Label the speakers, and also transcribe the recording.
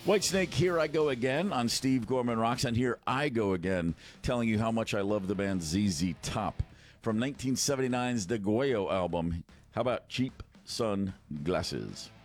Speaker 1: Whitesnake, here I go again on Steve Gorman Rocks, and here I go again telling you how much I love the band ZZ Top. From 1979's Degüello album, how about Cheap Sunglasses?